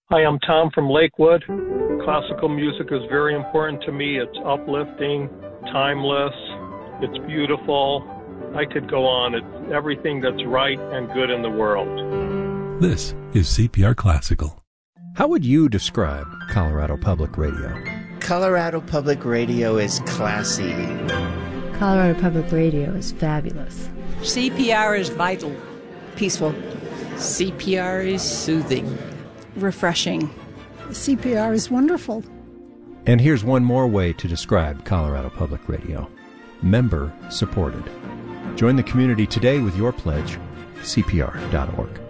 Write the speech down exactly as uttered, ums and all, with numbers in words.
Hi, I'm Tom from Lakewood. Classical music is very important to me. It's uplifting, timeless, it's beautiful. I could go on. It's everything that's right and good in the world. This is C P R Classical. How would you describe Colorado Public Radio? Colorado Public Radio is classy. Colorado Public Radio is fabulous. C P R is vital. Peaceful. C P R is soothing. Refreshing. C P R is wonderful. And here's one more way to describe Colorado Public Radio. Member supported. Join the community today with your pledge, C P R dot org.